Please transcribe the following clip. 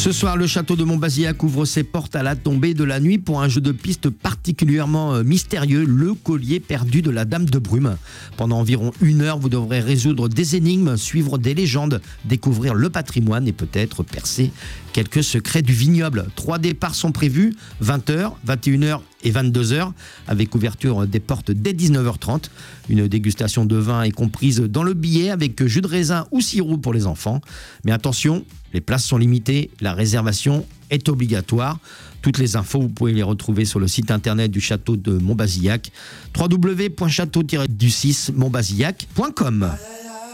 Ce soir, le château de Montbazillac ouvre ses portes à la tombée de la nuit pour un jeu de piste particulièrement mystérieux, le collier perdu de la Dame de Brume. Pendant environ 1 heure, vous devrez résoudre des énigmes, suivre des légendes, découvrir le patrimoine et peut-être percer quelques secrets du vignoble. 3 départs sont prévus, 20h, 21h et 22h, avec ouverture des portes dès 19h30. Une dégustation de vin est comprise dans le billet avec jus de raisin ou sirop pour les enfants. Mais attention, les places sont limitées, la réservation est obligatoire. Toutes les infos, vous pouvez les retrouver sur le site internet du château de Montbazillac, www.château-du6montbazillac.com.